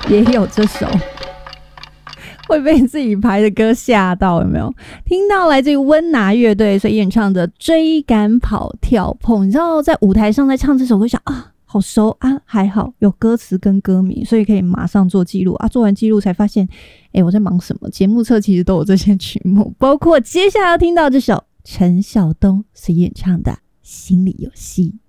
也有这首。会被自己排的歌吓到，有没有？听到来自于温拿乐队所演唱的《追赶跑跳碰》，你知道在舞台上在唱这首歌，想啊，好熟啊，还好有歌词跟歌名，所以可以马上做记录啊。做完记录才发现，我在忙什么？节目册其实都有这些曲目，包括接下来要听到这首陈晓东所演唱的《心里有戏》。